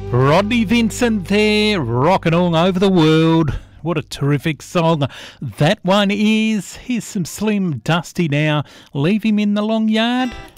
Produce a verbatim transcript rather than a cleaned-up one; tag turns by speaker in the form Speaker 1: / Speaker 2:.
Speaker 1: Rodney Vincent there, rocking all over the world. What a terrific song that one is. Here's some Slim Dusty now. Leave him in the long yard.